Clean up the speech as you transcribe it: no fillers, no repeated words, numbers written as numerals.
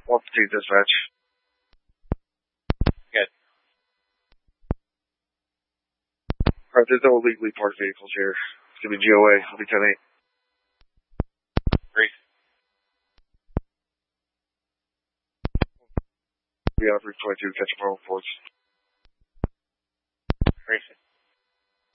115 dispatch. Good. Alright, there's no illegally parked vehicles here. It's gonna be GOA. I'll be 10-8. Brief. Be on Route 22, catch up on reports. Brief.